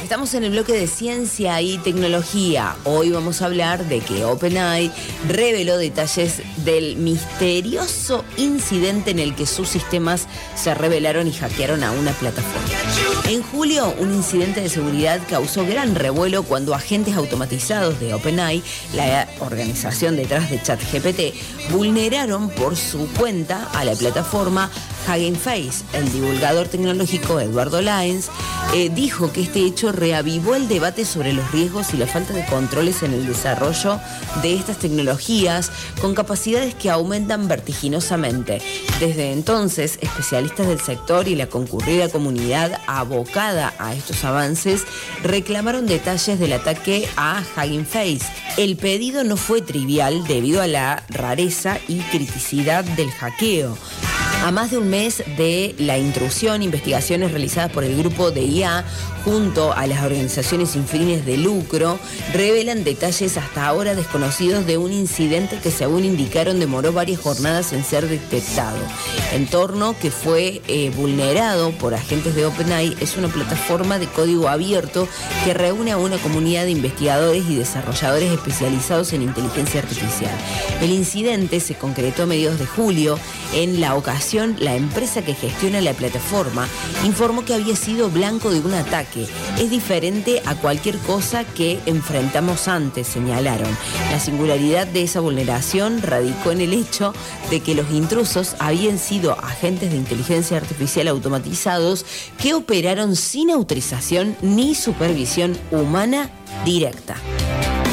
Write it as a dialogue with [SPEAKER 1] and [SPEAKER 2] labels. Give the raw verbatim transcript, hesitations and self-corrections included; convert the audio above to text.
[SPEAKER 1] Estamos en el bloque de ciencia y tecnología. Hoy vamos a hablar de que OpenAI reveló detalles del misterioso incidente en el que sus sistemas se rebelaron y hackearon a una plataforma. En julio, un incidente de seguridad causó gran revuelo cuando agentes automatizados de OpenAI, la organización detrás de ChatGPT, vulneraron por su cuenta a la plataforma Hugging Face. El divulgador tecnológico Eduardo Laens eh, dijo que este hecho reavivó el debate sobre los riesgos y la falta de controles en el desarrollo de estas tecnologías con capacidades que aumentan vertiginosamente. Desde entonces, especialistas del sector y la concurrida comunidad abocada a estos avances reclamaron detalles del ataque a Hugging Face. El pedido no fue trivial debido a la rareza y criticidad del hackeo. A más de un mes de la intrusión, investigaciones realizadas por el grupo de I A junto a las organizaciones sin fines de lucro revelan detalles hasta ahora desconocidos de un incidente que, según indicaron, demoró varias jornadas en ser detectado. Entorno que fue eh, vulnerado por agentes de OpenAI es una plataforma de código abierto que reúne a una comunidad de investigadores y desarrolladores especializados en inteligencia artificial. El incidente se concretó a mediados de julio. En la ocasión, la empresa que gestiona la plataforma informó que había sido blanco de un ataque. Es diferente a cualquier cosa que enfrentamos antes, señalaron. La singularidad de esa vulneración radicó en el hecho de que los intrusos habían sido agentes de inteligencia artificial automatizados que operaron sin autorización ni supervisión humana directa.